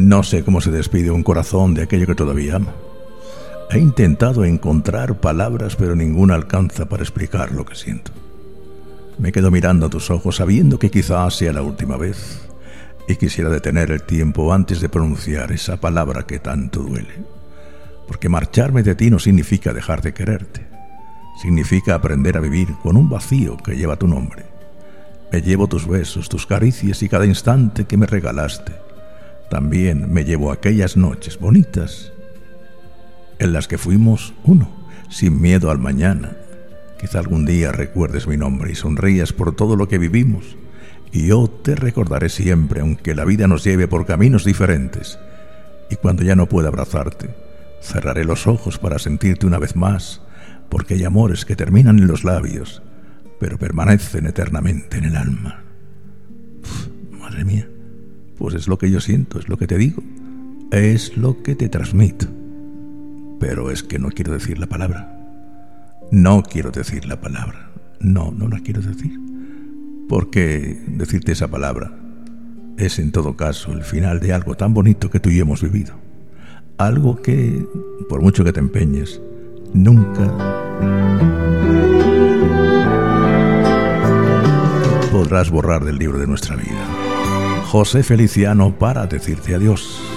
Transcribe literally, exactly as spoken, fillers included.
No sé cómo se despide un corazón de aquello que todavía ama. He intentado encontrar palabras, pero ninguna alcanza para explicar lo que siento. Me quedo mirando a tus ojos, sabiendo que quizás sea la última vez, y quisiera detener el tiempo antes de pronunciar esa palabra que tanto duele. Porque marcharme de ti no significa dejar de quererte. Significa aprender a vivir con un vacío que lleva tu nombre. Me llevo tus besos, tus caricias y cada instante que me regalaste. También me llevo aquellas noches bonitas en las que fuimos uno, sin miedo al mañana. Quizá algún día recuerdes mi nombre y sonrías por todo lo que vivimos, y yo te recordaré siempre, aunque la vida nos lleve por caminos diferentes. Y cuando ya no pueda abrazarte, cerraré los ojos para sentirte una vez más, porque hay amores que terminan en los labios, pero permanecen eternamente en el alma. Uf, madre mía, pues es lo que yo siento, es lo que te digo, es lo que te transmito. Pero es que no quiero decir la palabra. No quiero decir la palabra. No, no la quiero decir. Porque decirte esa palabra es en todo caso el final de algo tan bonito que tú y yo hemos vivido. Algo que, por mucho que te empeñes, nunca podrás borrar del libro de nuestra vida. José Feliciano, para decirte adiós.